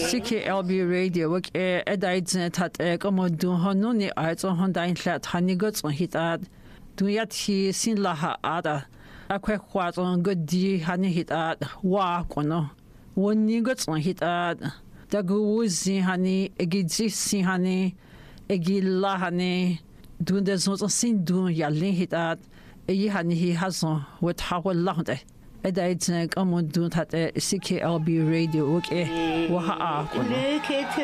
CKLB radio wak edaidzne tat komodun honuni aizo hondain lat hanigots on hitad duyat hi sin laha ada akwe khwat on godi hani hitad wa kono woni gots on hitad daguzi hani egidzi si hani egilla hani dunde zon sin dun yalin hitad yi hani hi hazon wat hawal lahde edaidzne komodun tat CKLB radio wak wa kono